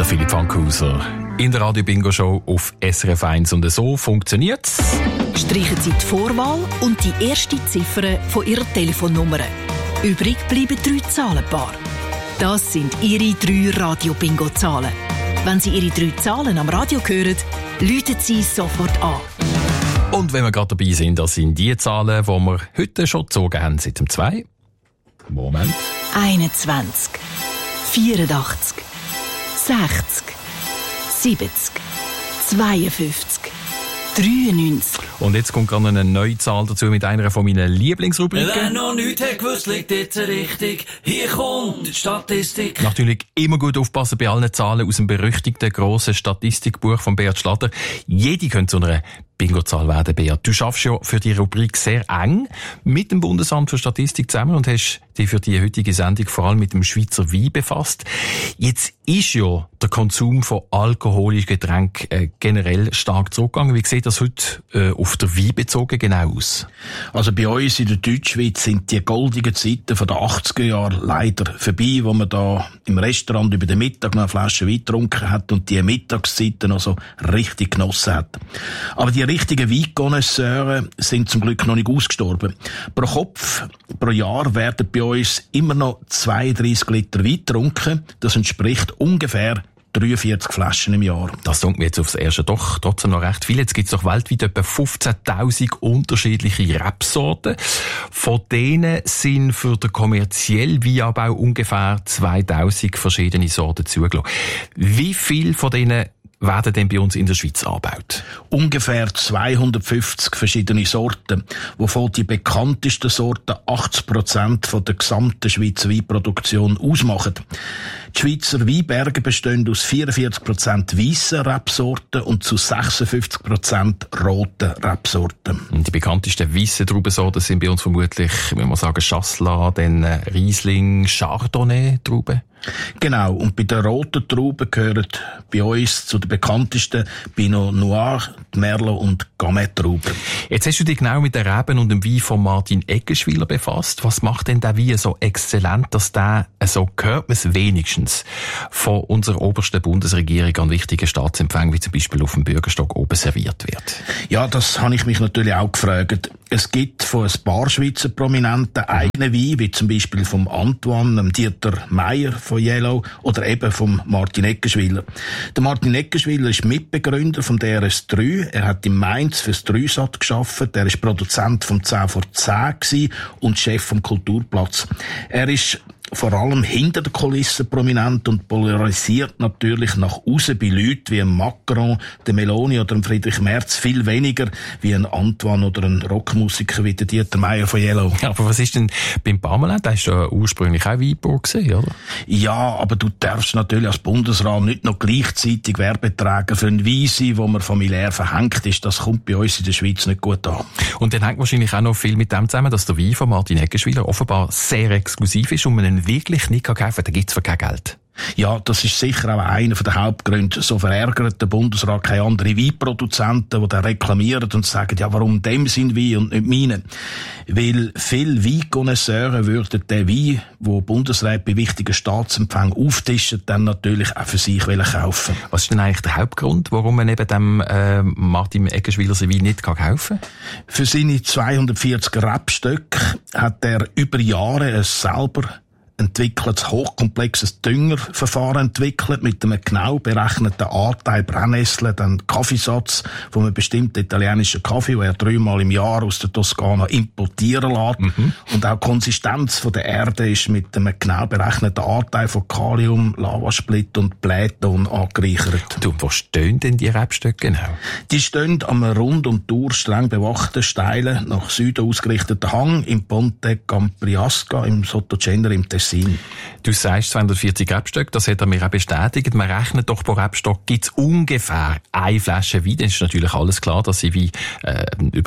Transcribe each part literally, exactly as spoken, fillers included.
der Philipp Fankhauser in der Radio-Bingo-Show auf S R F eins. Und so funktioniert's. Streichen Sie die Vorwahl und die erste Ziffer von Ihrer Telefonnummer. Übrig bleiben drei Zahlenpaare. Das sind Ihre drei Radio-Bingo-Zahlen. Wenn Sie Ihre drei Zahlen am Radio hören, läuten Sie sofort an. Und wenn wir gerade dabei sind, das sind die Zahlen, die wir heute schon gezogen haben. Seit dem zwei. Moment. einundzwanzig, vierundachtzig, sechzig, siebzig, zweiundfünfzig, dreiundneunzig. Und jetzt kommt gerade eine neue Zahl dazu mit einer von meinen Lieblingsrubriken. Wer noch nichts hat gewusst, liegt jetzt richtig. Hier kommt die Statistik. Natürlich immer gut aufpassen bei allen Zahlen aus dem berüchtigten grossen Statistikbuch von Beat Schlatter. Jede könnte zu einer Bingo-Zahl werden, Beat. Du schaffst ja für die Rubrik sehr eng mit dem Bundesamt für Statistik zusammen und hast dich für die heutige Sendung vor allem mit dem Schweizer Wein befasst. Jetzt ist ja der Konsum von alkoholischen Getränken äh, generell stark zurückgegangen. Wie sieht das heute äh, auf der Wein bezogen genau aus? Also bei uns in der Deutschschweiz sind die goldigen Zeiten von den achtziger Jahren leider vorbei, wo man da im Restaurant über den Mittag noch eine Flasche Wein getrunken hat und die Mittagszeiten noch so richtig genossen hat. Aber die richtigen Weinkonnoisseure sind zum Glück noch nicht ausgestorben. Pro Kopf, pro Jahr werden bei uns immer noch zweiunddreissig Liter Wein getrunken. Das entspricht ungefähr dreiundvierzig Flaschen im Jahr. Das klingt mir jetzt aufs Erste doch trotzdem noch recht viel. Jetzt gibt es doch weltweit etwa fünfzehntausend unterschiedliche Rebsorten. Von denen sind für den kommerziellen Weinanbau ungefähr zweitausend verschiedene Sorten zugelassen. Wie viel von denen werden denn bei uns in der Schweiz angebaut? Ungefähr zweihundertfünfzig verschiedene Sorten, wovon die bekanntesten Sorten achtzig Prozent von der gesamten Schweizer Weinproduktion ausmachen. Die Schweizer Weinberge bestehen aus vierundvierzig Prozent weissen Rebsorten und zu sechsundfünfzig Prozent roten Rebsorten. Und die bekanntesten weissen Traubensorten sind bei uns vermutlich, wenn man sagen, Chasselas, dann Riesling, Chardonnay-Trauben. Genau, und bei den roten Trauben gehören bei uns zu den bekanntesten Pinot Noir, Merlot und Gamay-Trauben. Jetzt hast du dich genau mit den Reben und dem Wein von Martin Eggenschwiller befasst. Was macht denn der Wein so exzellent, dass der, so gehört man es wenigstens, von unserer obersten Bundesregierung an wichtigen Staatsempfängen, wie zum Beispiel auf dem Bürgerstock oben serviert wird? Ja, das habe ich mich natürlich auch gefragt. Es gibt von ein paar Schweizer Prominenten eigene Wein, wie zum Beispiel vom Antoine, dem Dieter Meier von Yellow oder eben vom Martin Eggenschwiller. Der Martin Eggenschwiller ist Mitbegründer vom D R S drei. Er hat in Mainz fürs Dreisat gearbeitet. Er ist Produzent vom zehn vor zehn gewesen und Chef vom Kulturplatz. Er ist vor allem hinter der Kulisse prominent und polarisiert natürlich nach außen bei Leuten wie ein Macron, der Meloni oder ein Friedrich Merz viel weniger wie ein Antoine oder ein Rockmusiker wie der Dieter Meier von Yellow. Ja, aber was ist denn beim Parmelin? Der ist ja ursprünglich auch Weinbauer gewesen, oder? Ja, aber du darfst natürlich als Bundesrat nicht noch gleichzeitig Werbeträger für einen Wein sein, wo man familiär verhängt ist. Das kommt bei uns in der Schweiz nicht gut an. Und dann hängt wahrscheinlich auch noch viel mit dem zusammen, dass der Wein von Martin Eggenschwiller offenbar sehr exklusiv ist und man ihn wirklich nicht kaufen kann, dann gibt's für kein Geld. Ja, das ist sicher auch einer der Hauptgründe. So verärgert der Bundesrat keine anderen Weinproduzenten, die dann reklamieren und sagen, ja, warum dem sind Wein und nicht meine? Weil viele Weinkonnoisseure würden den Wein, den Bundesrat bei wichtigen Staatsempfängen auftischen, dann natürlich auch für sich kaufen. Was ist denn eigentlich der Hauptgrund, warum man eben dem äh, Martin Eggenschwiller sein Wein nicht kaufen kann? Für seine zweihundertvierzig Rebstöcke hat er über Jahre es selber entwickelt, ein hochkomplexes Düngerverfahren entwickelt, mit einem genau berechneten Anteil Brennnessel, dann Kaffeesatz von einem bestimmten italienischen Kaffee, den er dreimal im Jahr aus der Toskana importieren lässt. Mhm. Und auch die Konsistenz von der Erde ist mit einem genau berechneten Anteil von Kalium, Lavasplitt und Blähton angereichert. Du, wo stehen denn die Rebstöcke genau? Die stehen am rund um die Tour streng bewachten, steilen, nach Süden ausgerichteten Hang im Ponte Campriasca im Sottocenere im Tessin. Du sagst zweihundertvierzig Rebstöcke, das hat er mir auch bestätigt. Man rechnet doch, pro Rebstock gibt es ungefähr eine Flasche Wein. Dann ist natürlich alles klar, dass sie wie äh, überhaupt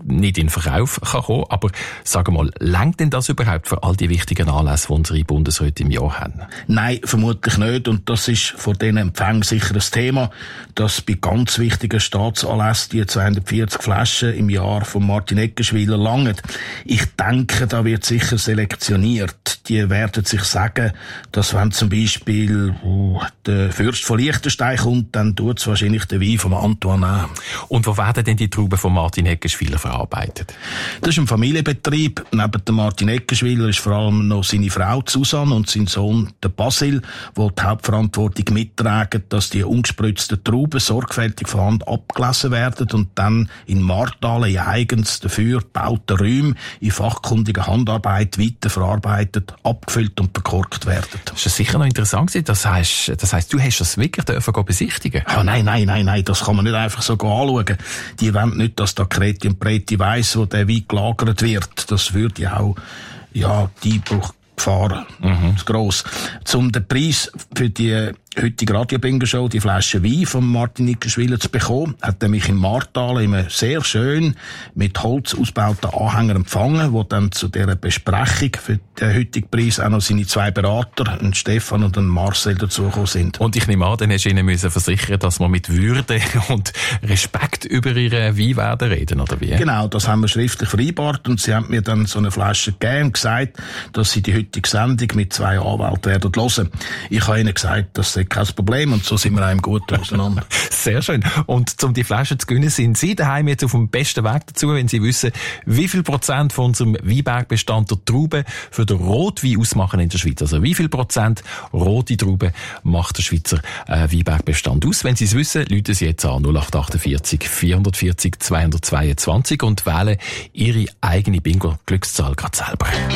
nicht in Verkauf kann kommen. Aber sag mal, reicht denn das überhaupt für all die wichtigen Anlässe, die unsere Bundesräte im Jahr haben? Nein, vermutlich nicht. Und das ist vor diesen Empfängen sicher ein Thema, dass bei ganz wichtigen Staatsanlässen die zweihundertvierzig Flaschen im Jahr von Martin Eckenschwiler langen. Ich denke, da wird sicher selektioniert. Die werden sich sagen, dass wenn zum Beispiel uh, der Fürst von Liechtenstein kommt, dann tut es wahrscheinlich den Wein von Antoine nehmen. Und wo werden denn die Trauben von Martin Eckenschwiler verarbeitet? Das ist ein Familienbetrieb. Neben dem Martin Eckenschwiler ist vor allem noch seine Frau Susanne und sein Sohn der Basil, die die Hauptverantwortung mittragen, dass die ungespritzten Trauben sorgfältig von Hand abgelesen werden und dann in Martalen in eigens dafür gebauten Räumen in fachkundiger Handarbeit weiterverarbeitet, abgefüllt und verkorkt werden. Das ist sicher noch interessant. Das heisst, das heisst, du hast das wirklich dürfen besichtigen? Ja, nein, nein, nein, nein, das kann man nicht einfach so anschauen. Die wollen nicht, dass da Kreti und Preti weiss, wo der Wein gelagert wird. Das würde ja auch, ja, die Einbruchgefahr mhm. ist gross. Zum den Preis für die heutige Radio-Bingo-Show, die Flasche Wein von Martin Eckenschwiler zu bekommen, hat er mich in Martalen immer sehr schön mit Holz ausgebauten Anhänger empfangen, wo dann zu dieser Besprechung für den heutigen Preis auch noch seine zwei Berater, ein Stefan und ein Marcel, dazugekommen sind. Und ich nehme an, dann hast du ihnen müssen versichern, dass wir mit Würde und Respekt über ihre Wein werden reden, oder wie? Genau, das haben wir schriftlich vereinbart und sie haben mir dann so eine Flasche gegeben und gesagt, dass sie die heutige Sendung mit zwei Anwälten werden hören. Ich habe ihnen gesagt, dass sie kein Problem und so sind wir einem gut auseinander. Sehr schön. Und um die Flasche zu gewinnen, sind Sie daheim jetzt auf dem besten Weg dazu, wenn Sie wissen, wie viel Prozent von unserem Weinbergbestand der Trauben für den Rotwein ausmachen in der Schweiz. Also wie viel Prozent rote Trauben macht der Schweizer äh, Weinbergbestand aus? Wenn Sie es wissen, rufen Sie jetzt an null acht achtundvierzig vierhundertvierzig zweihundertzweiundzwanzig und wählen Ihre eigene Bingo-Glückszahl gerade selber.